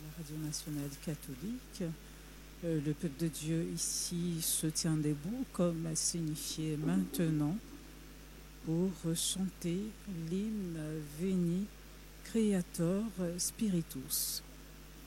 Radio nationale catholique. Le peuple de Dieu ici se tient debout, comme a signifié maintenant, pour chanter l'hymne Veni Creator Spiritus.